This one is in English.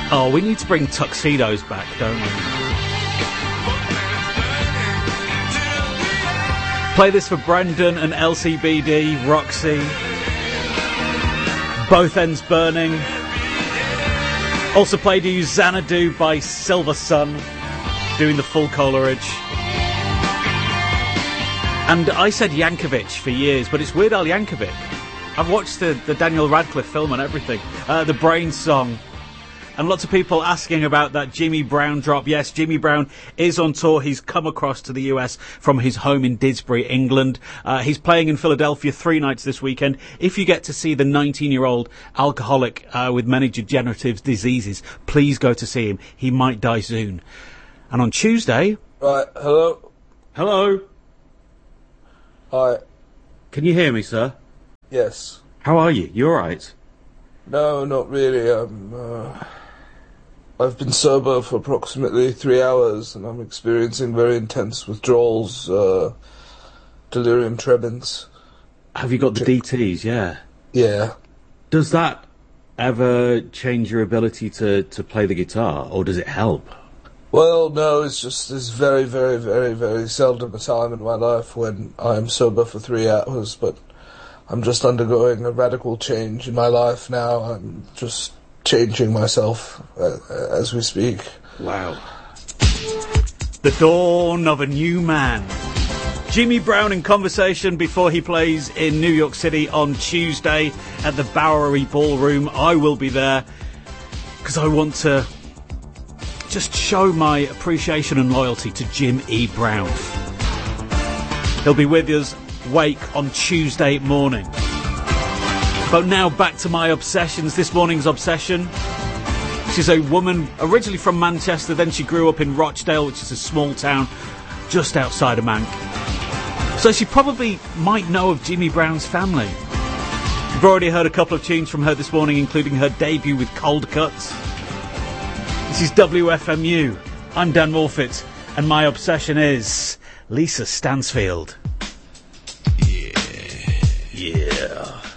Oh, we need to bring tuxedos back, don't we? Play this for Brendan and LCBD, Roxy. Both Ends Burning. Also played you Xanadu by Silver Sun, doing the full Coleridge. And I said Yankovic for years, but it's Weird Al Yankovic. I've watched the Daniel Radcliffe film and everything. The Brain song. And lots of people asking about that Jimmy Brown drop. Yes, Jimmy Brown is on tour. He's come across to the US from his home in Didsbury, England. He's playing in Philadelphia 3 nights this weekend. If you get to see the 19-year-old alcoholic with many degenerative diseases, please go to see him. He might die soon. And on Tuesday... Right, hello? Hello? Hi. Can you hear me, sir? Yes. How are you? You all right? No, not really. I've been sober for approximately 3 hours, and I'm experiencing very intense withdrawals, delirium tremens. Have you got the DTs, yeah? Yeah. Does that ever change your ability to play the guitar, or does it help? Well, no, it's just there's very, very, very, very seldom a time in my life when I'm sober for 3 hours, but I'm just undergoing a radical change in my life now. I'm just changing myself as we speak. Wow. The dawn of a new man. Jimmy Brown in conversation before he plays in New York City on Tuesday at the Bowery Ballroom. I will be there because I want to just show my appreciation and loyalty to Jim E. Brown. He'll be with us, Wake, on Tuesday morning. But now back to my obsessions. This morning's obsession. She's a woman originally from Manchester, then she grew up in Rochdale, which is a small town just outside of Mank. So she probably might know of Jimmy Brown's family. You've already heard a couple of tunes from her this morning, including her debut with Cold Cuts. This is WFMU. I'm Dan Morfitt, and my obsession is Lisa Stansfield. Yeah.